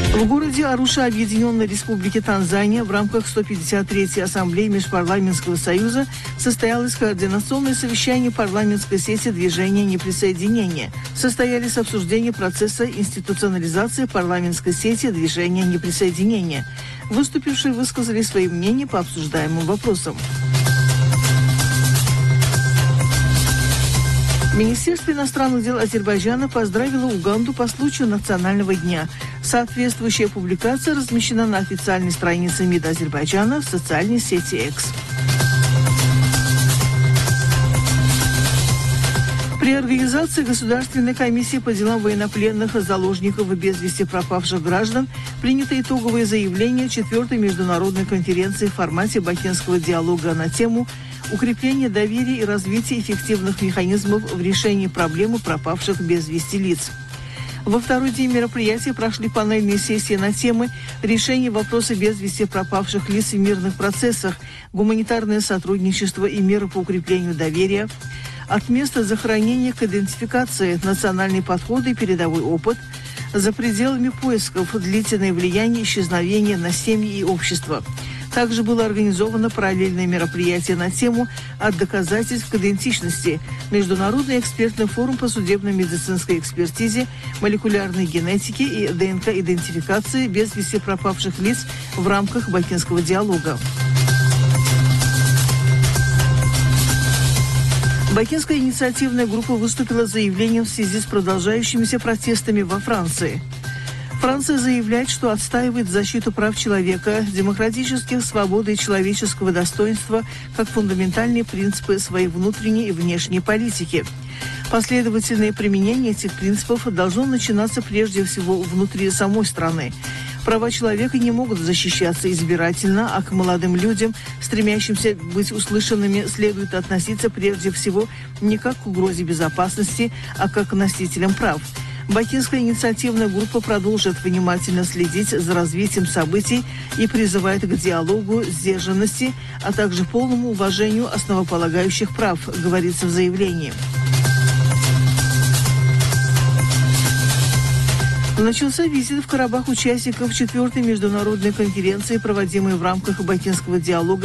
В городе Аруша Объединенной Республики Танзания в рамках 153-й Ассамблеи Межпарламентского союза состоялось координационное совещание парламентской сессии движения неприсоединения. Состоялись обсуждения процесса институционализации парламентской сессии движения неприсоединения. Выступившие высказали свои мнения по обсуждаемым вопросам. Министерство иностранных дел Азербайджана поздравило Уганду по случаю Национального дня. Соответствующая публикация размещена на официальной странице МИД Азербайджана в социальной сети X. При организации Государственной комиссии по делам военнопленных, заложников и без вести пропавших граждан принято итоговое заявление 4-й международной конференции в формате бакинского диалога на тему «Укрепление доверия и развитие эффективных механизмов в решении проблемы пропавших без вести лиц». Во второй день мероприятия прошли панельные сессии на темы решения вопроса без вести пропавших лиц в мирных процессах, гуманитарное сотрудничество и меры по укреплению доверия, от места захоронения к идентификации, национальные подходы и передовой опыт, за пределами поисков, длительное влияние исчезновения на семьи и общество. Также было организовано параллельное мероприятие на тему «От доказательств к идентичности» – Международный экспертный форум по судебно-медицинской экспертизе, молекулярной генетике и ДНК-идентификации без вести пропавших лиц в рамках бакинского диалога. Бакинская инициативная группа выступила с заявлением в связи с продолжающимися протестами во Франции. Франция заявляет, что отстаивает защиту прав человека, демократических свобод и человеческого достоинства как фундаментальные принципы своей внутренней и внешней политики. Последовательное применение этих принципов должно начинаться прежде всего внутри самой страны. Права человека не могут защищаться избирательно, а к молодым людям, стремящимся быть услышанными, следует относиться прежде всего не как к угрозе безопасности, а как к носителям прав. Бакинская инициативная группа продолжит внимательно следить за развитием событий и призывает к диалогу, сдержанности, а также полному уважению основополагающих прав, говорится в заявлении. Начался визит в Карабах участников 4-й международной конференции, проводимой в рамках бакинского диалога